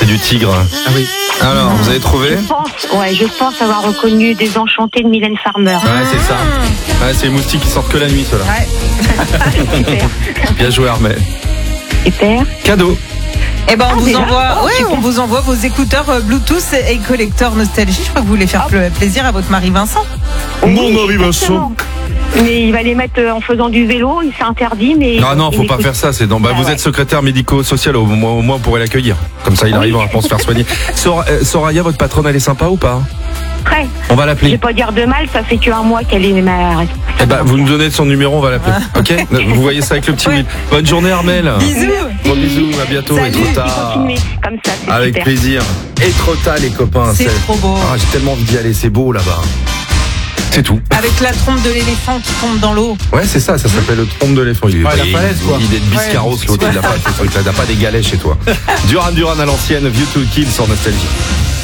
c'est du tigre. Ah oui. Alors, vous avez trouvé? Je pense avoir reconnu Désenchanté de Mylène Farmer. Ouais, c'est ça. Ouais, c'est les moustiques qui sortent que la nuit, ceux-là. Ouais. Super. Bien joué, Armel. Super. Cadeau. Eh ben, on vous envoie vos écouteurs Bluetooth et collecteur Nostalgie. Je crois que vous voulez faire plaisir à votre mari Vincent. Mon mari Vincent. Mais il va les mettre en faisant du vélo, il s'est interdit, mais... Non, faut pas faire ça. C'est vous êtes secrétaire médico-social, au moins on pourrait l'accueillir. Comme ça, il arrivera à se faire soigner. Soraya, votre patronne, elle est sympa ou pas? Très. On va l'appeler. Je vais pas dire de mal, ça fait que 1 mois qu'elle est ma... Eh ben, vous nous donnez son numéro, on va l'appeler. Ok? Vous voyez ça avec le petit mille. Bonne journée, Armel. Bisous. Bon bisous, à bientôt. Salut. Et trop tard. Continuez comme ça, c'est Avec super. plaisir. Et trop tard, les copains. C'est trop beau. Ah, j'ai tellement envie d'y aller, c'est beau là-bas. C'est tout. Avec la trompe de l'éléphant qui tombe dans l'eau. Ouais, c'est ça s'appelle le trompe de l'éléphant. la falaise, quoi. Il est de Biscarros, l'autre, il n'a pas ce truc-là, t'as pas des galets chez toi. Duran à l'ancienne, View to Kill sur Nostalgie.